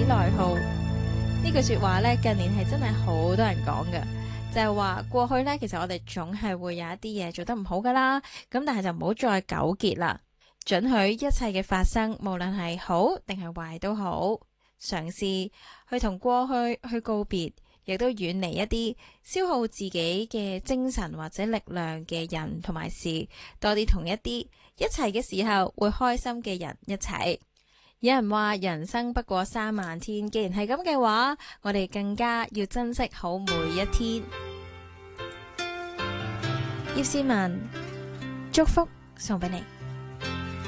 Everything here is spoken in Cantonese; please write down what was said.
內耗。呢句說話呢，近年係真係好多人講嘅，就係話過去呢，其實我哋總係會有一啲嘢做得唔好噶啦，咁但係就唔好再糾結啦，准許一切嘅發生，無論係好定係壞都好，嘗試去同過去去告別，亦都遠離一啲消耗自己嘅精神或者力量嘅人同埋事，多啲同一啲一齊嘅時候會開心嘅人一齊。有人話人生不過3萬天，既然係咁嘅話，我哋更加要珍惜好每一天。葉倩文祝福送俾你。